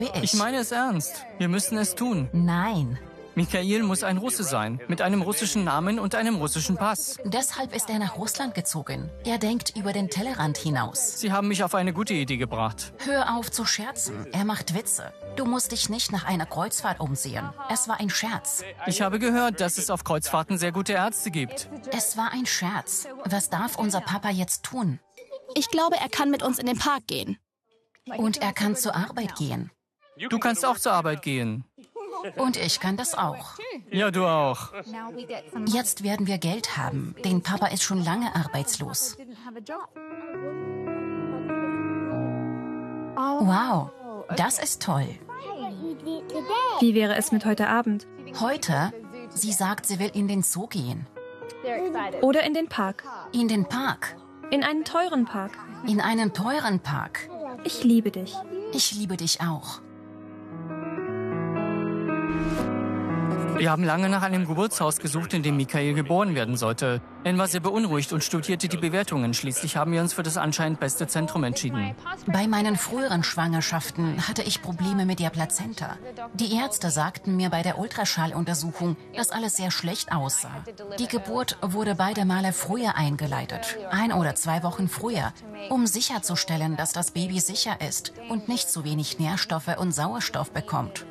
Ich meine es ernst. Wir müssen es tun. Nein. Michael muss ein Russe sein, mit einem russischen Namen und einem russischen Pass. Deshalb ist er nach Russland gezogen. Er denkt über den Tellerrand hinaus. Sie haben mich auf eine gute Idee gebracht. Hör auf zu scherzen. Er macht Witze. Du musst dich nicht nach einer Kreuzfahrt umsehen. Es war ein Scherz. Ich habe gehört, dass es auf Kreuzfahrten sehr gute Ärzte gibt. Es war ein Scherz. Was darf unser Papa jetzt tun? Ich glaube, er kann mit uns in den Park gehen. Und er kann zur Arbeit gehen. Du kannst auch zur Arbeit gehen. Und ich kann das auch. Ja, du auch. Jetzt werden wir Geld haben, denn Papa ist schon lange arbeitslos. Wow, das ist toll. Wie wäre es mit heute Abend? Heute? Sie sagt, sie will in den Zoo gehen. Oder in den Park? In den Park. In einen teuren Park? In einen teuren Park. Ich liebe dich. Ich liebe dich auch. Wir haben lange nach einem Geburtshaus gesucht, in dem Michael geboren werden sollte. Anne war sehr beunruhigt und studierte die Bewertungen. Schließlich haben wir uns für das anscheinend beste Zentrum entschieden. Bei meinen früheren Schwangerschaften hatte ich Probleme mit der Plazenta. Die Ärzte sagten mir bei der Ultraschalluntersuchung, dass alles sehr schlecht aussah. Die Geburt wurde beide Male früher eingeleitet, 1 oder 2 Wochen früher, um sicherzustellen, dass das Baby sicher ist und nicht zu wenig Nährstoffe und Sauerstoff bekommt.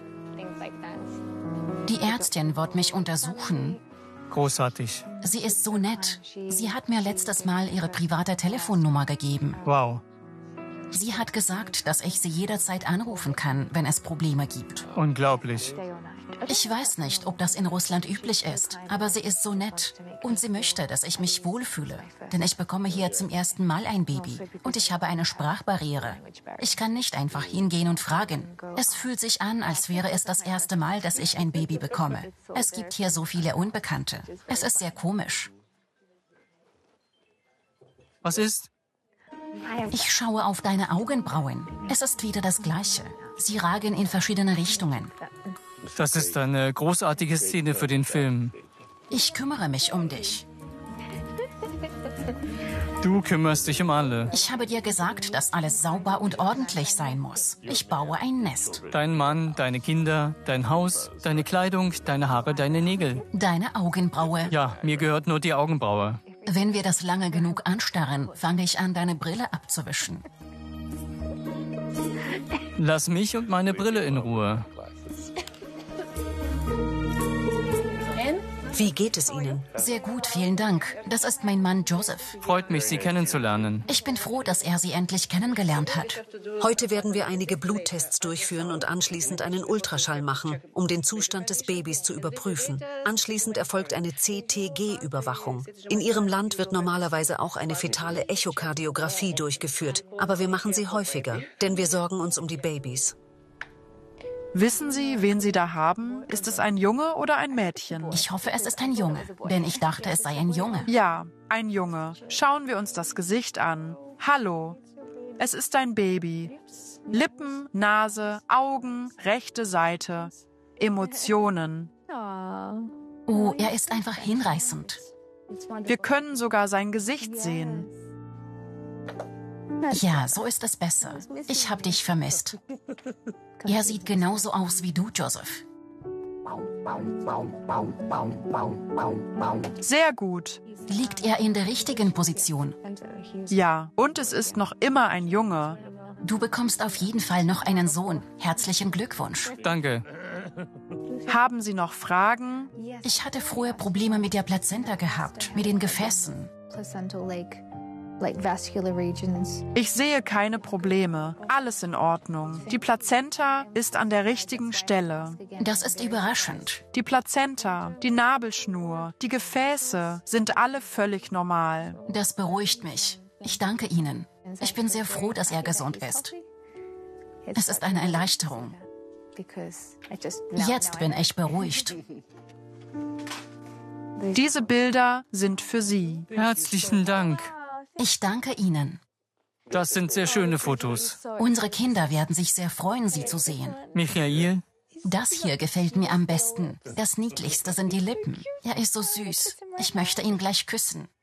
Die Ärztin wird mich untersuchen. Großartig. Sie ist so nett. Sie hat mir letztes Mal ihre private Telefonnummer gegeben. Wow. Sie hat gesagt, dass ich sie jederzeit anrufen kann, wenn es Probleme gibt. Unglaublich. Ich weiß nicht, ob das in Russland üblich ist, aber sie ist so nett. Und sie möchte, dass ich mich wohlfühle. Denn ich bekomme hier zum ersten Mal ein Baby. Und ich habe eine Sprachbarriere. Ich kann nicht einfach hingehen und fragen. Es fühlt sich an, als wäre es das erste Mal, dass ich ein Baby bekomme. Es gibt hier so viele Unbekannte. Es ist sehr komisch. Was ist? Ich schaue auf deine Augenbrauen. Es ist wieder das Gleiche. Sie ragen in verschiedene Richtungen. Das ist eine großartige Szene für den Film. Ich kümmere mich um dich. Du kümmerst dich um alle. Ich habe dir gesagt, dass alles sauber und ordentlich sein muss. Ich baue ein Nest. Dein Mann, deine Kinder, dein Haus, deine Kleidung, deine Haare, deine Nägel. Deine Augenbraue. Ja, mir gehört nur die Augenbraue. Wenn wir das lange genug anstarren, fange ich an, deine Brille abzuwischen. Lass mich und meine Brille in Ruhe. Wie geht es Ihnen? Sehr gut, vielen Dank. Das ist mein Mann Joseph. Freut mich, Sie kennenzulernen. Ich bin froh, dass er Sie endlich kennengelernt hat. Heute werden wir einige Bluttests durchführen und anschließend einen Ultraschall machen, um den Zustand des Babys zu überprüfen. Anschließend erfolgt eine CTG-Überwachung. In Ihrem Land wird normalerweise auch eine fetale Echokardiographie durchgeführt, aber wir machen sie häufiger, denn wir sorgen uns um die Babys. Wissen Sie, wen Sie da haben? Ist es ein Junge oder ein Mädchen? Ich hoffe, es ist ein Junge, denn ich dachte, es sei ein Junge. Ja, ein Junge. Schauen wir uns das Gesicht an. Hallo, es ist ein Baby. Lippen, Nase, Augen, rechte Seite. Emotionen. Oh, er ist einfach hinreißend. Wir können sogar sein Gesicht sehen. Ja, so ist es besser. Ich habe dich vermisst. Er sieht genauso aus wie du, Joseph. Sehr gut. Liegt er in der richtigen Position? Ja, und es ist noch immer ein Junge. Du bekommst auf jeden Fall noch einen Sohn. Herzlichen Glückwunsch. Danke. Haben Sie noch Fragen? Ich hatte früher Probleme mit der Plazenta gehabt, mit den Gefäßen. Ich sehe keine Probleme. Alles in Ordnung. Die Plazenta ist an der richtigen Stelle. Das ist überraschend. Die Plazenta, die Nabelschnur, die Gefäße sind alle völlig normal. Das beruhigt mich. Ich danke Ihnen. Ich bin sehr froh, dass er gesund ist. Es ist eine Erleichterung. Jetzt bin ich beruhigt. Diese Bilder sind für Sie. Herzlichen Dank. Ich danke Ihnen. Das sind sehr schöne Fotos. Unsere Kinder werden sich sehr freuen, Sie zu sehen. Michael? Das hier gefällt mir am besten. Das Niedlichste sind die Lippen. Er ist so süß. Ich möchte ihn gleich küssen.